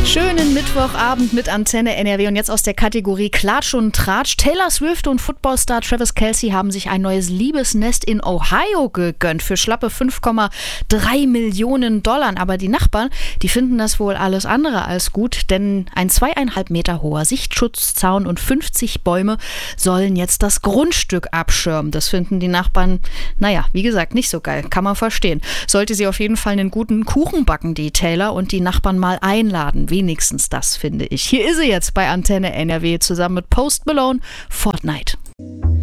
Schönen Mittwochabend mit Antenne NRW und jetzt aus der Kategorie Klatsch und Tratsch. Taylor Swift und Footballstar Travis Kelce haben sich ein neues Liebesnest in Ohio gegönnt für schlappe $5,3 Millionen. Aber die Nachbarn, die finden das wohl alles andere als gut, denn ein 2,5 Meter hoher Sichtschutzzaun und 50 Bäume sollen jetzt das Grundstück abschirmen. Das finden die Nachbarn, wie gesagt, nicht so geil. Kann man verstehen. Sollte sie auf jeden Fall einen guten Kuchen backen, die Taylor, und die Nachbarn mal einladen. Wenigstens das, finde ich. Hier ist sie jetzt bei Antenne NRW zusammen mit Post Malone, Fortnite.